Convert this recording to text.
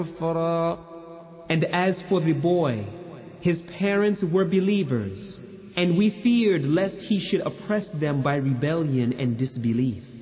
كفرا. And as for the boy, his parents were believers, and we feared lest he should oppress them by rebellion and disbelief.